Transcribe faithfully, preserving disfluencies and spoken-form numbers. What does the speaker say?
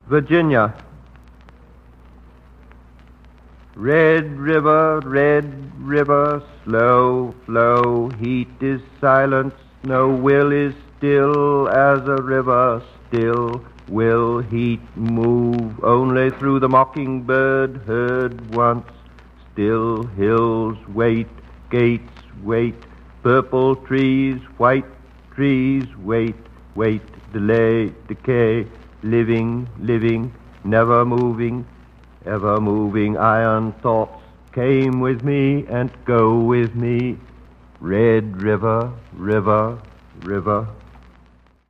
Virginia. Red river, red river, slow flow, heat is silence, no will is still as a river, still will heat move only through the mockingbird heard once, still hills wait, gates wait, purple trees, white trees wait, wait, delay, decay, living, living, never moving, ever moving iron thoughts came with me and go with me. Red river, river, river.